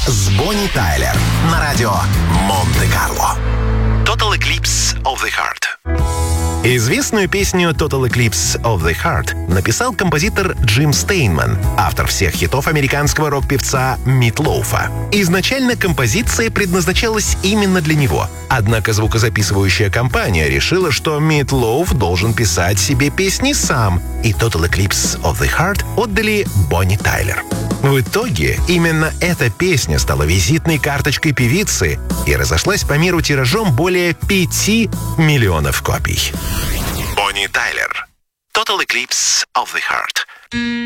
с Бонни Тайлер на радио Монте-Карло. Total Eclipse of the Heart. Известную песню Total Eclipse of the Heart написал композитор Джим Стейнман, автор всех хитов американского рок-певца Мит Лоуфа. Изначально композиция предназначалась именно для него. Однако звукозаписывающая компания решила, что Мит Лоуф должен писать себе песни сам, и Total Eclipse of the Heart отдали Бонни Тайлер. В итоге именно эта песня стала визитной карточкой певицы и разошлась по миру тиражом более 5 миллионов копий. Бонни Тайлер. Total Eclipse of the Heart.